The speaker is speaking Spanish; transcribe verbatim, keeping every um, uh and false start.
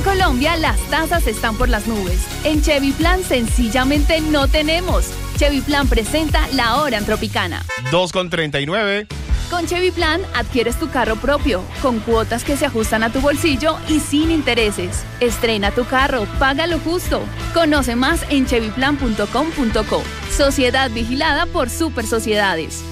En Colombia las tasas están por las nubes. En Chevy Plan sencillamente no tenemos. Chevy Plan presenta La Hora en Tropicana. dos con treinta y nueve. Con Chevy Plan adquieres tu carro propio, con cuotas que se ajustan a tu bolsillo y sin intereses. Estrena tu carro, paga lo justo. Conoce más en chevy plan punto com punto co. Sociedad vigilada por Super Sociedades.